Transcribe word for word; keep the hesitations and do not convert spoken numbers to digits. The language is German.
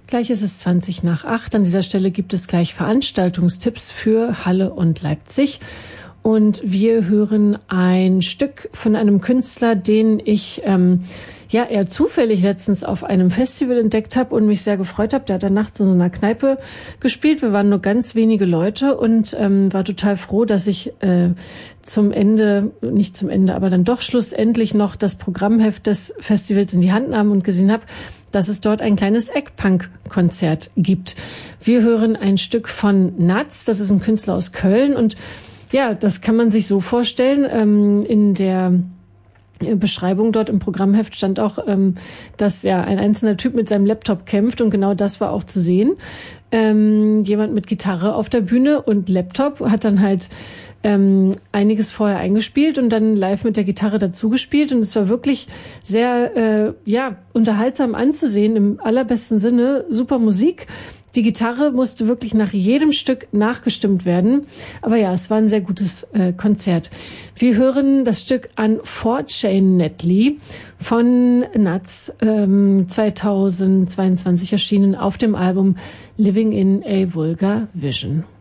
Gleich ist es zwanzig nach acht. An dieser Stelle gibt es gleich Veranstaltungstipps für Halle und Leipzig. Und wir hören ein Stück von einem Künstler, den ich ähm, ja eher zufällig letztens auf einem Festival entdeckt habe und mich sehr gefreut habe. Der hat dann nachts in so einer Kneipe gespielt. Wir waren nur ganz wenige Leute und ähm, war total froh, dass ich äh, zum Ende, nicht zum Ende, aber dann doch schlussendlich noch das Programmheft des Festivals in die Hand nahm und gesehen habe, dass es dort ein kleines Eggpunk-Konzert gibt. Wir hören ein Stück von Natz, das ist ein Künstler aus Köln und ja, das kann man sich so vorstellen. Ähm, in der Beschreibung dort im Programmheft stand auch, ähm, dass ja ein einzelner Typ mit seinem Laptop kämpft und genau das war auch zu sehen. Ähm, jemand mit Gitarre auf der Bühne und Laptop hat dann halt ähm, einiges vorher eingespielt und dann live mit der Gitarre dazu gespielt und es war wirklich sehr äh, ja unterhaltsam anzusehen, im allerbesten Sinne, super Musik. Die Gitarre musste wirklich nach jedem Stück nachgestimmt werden. Aber ja, es war ein sehr gutes äh, Konzert. Wir hören das Stück Unfortunately von Natz, ähm, zweitausendzweiundzwanzig erschienen auf dem Album Living in a Vulgar Vision.